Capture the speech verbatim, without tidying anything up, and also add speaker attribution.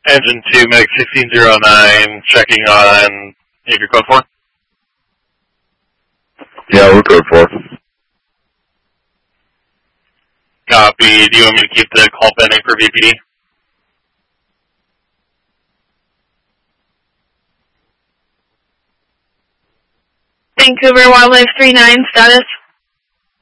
Speaker 1: Engine two, Meg sixteen oh nine, checking on Navy Code four.
Speaker 2: Yeah, we're code four.
Speaker 1: Copy. Do you want me to keep the call pending for V P D?
Speaker 3: Vancouver Wildlife three nine, status?